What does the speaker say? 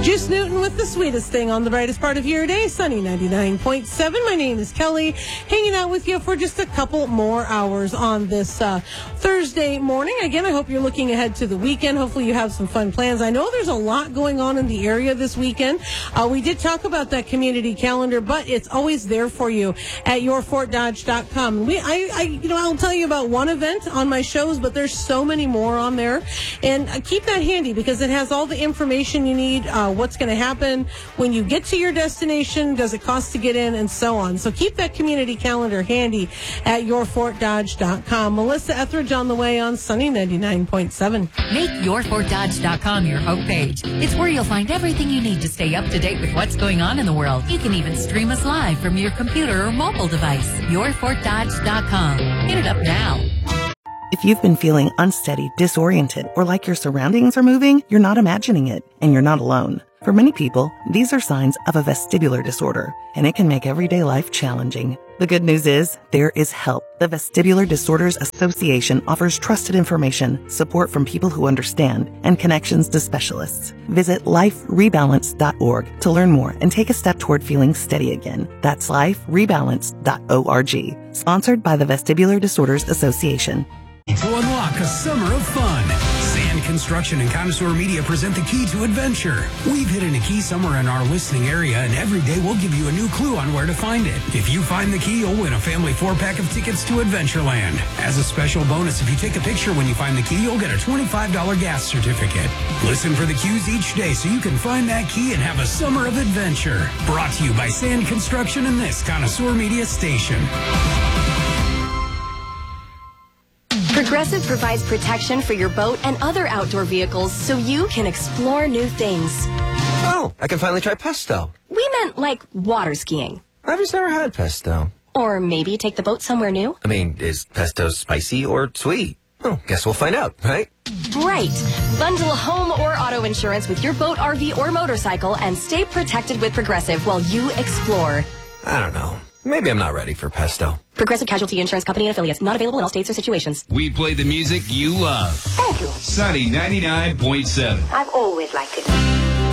Juice Newton with the sweetest thing on the brightest part of your day, Sunny 99.7. My name is Kelly, hanging out with you for just a couple more hours on this Thursday morning. Again, I hope you're looking ahead to the weekend. Hopefully you have some fun plans. I know there's a lot going on in the area this weekend. We did talk about that community calendar, but it's always there for you at yourfortdodge.com. I'll tell you about one event on my shows, but there's so many more on there. And keep that handy because it has all the information you need, what's going to happen when you get to your destination, does it cost to get in, and so on. So keep that community calendar handy at yourfortdodge.com. Melissa Etheridge on the way on Sunny 99.7. Make yourfortdodge.com your homepage. It's where you'll find everything you need to stay up to date with what's going on in the world. You can even stream us live from your computer or mobile device. Yourfortdodge.com. Hit it up now. If you've been feeling unsteady, disoriented, or like your surroundings are moving, you're not imagining it, and you're not alone. For many people, these are signs of a vestibular disorder, and it can make everyday life challenging. The good news is, there is help. The Vestibular Disorders Association offers trusted information, support from people who understand, and connections to specialists. Visit liferebalance.org to learn more and take a step toward feeling steady again. That's liferebalance.org. Sponsored by the Vestibular Disorders Association. To unlock a summer of fun, Sand Construction and Connoisseur Media present the key to adventure. We've hidden a key somewhere in our listening area, and every day we'll give you a new clue on where to find it. If you find the key, you'll win a family 4-pack of tickets to Adventureland. As a special bonus, if you take a picture when you find the key, you'll get a $25 gas certificate. Listen for the cues each day so you can find that key and have a summer of adventure. Brought to you by Sand Construction and this Connoisseur Media station. Progressive provides protection for your boat and other outdoor vehicles so you can explore new things. Oh, I can finally try pesto. We meant like water skiing. I've just never had pesto. Or maybe take the boat somewhere new. I mean, is pesto spicy or sweet? Oh, guess we'll find out, right? Right. Bundle home or auto insurance with your boat, RV, or motorcycle and stay protected with Progressive while you explore. I don't know. Maybe I'm not ready for pesto. Progressive Casualty Insurance Company and affiliates. Not available in all states or situations. We play the music you love. Thank you. Sunny 99.7. I've always liked it.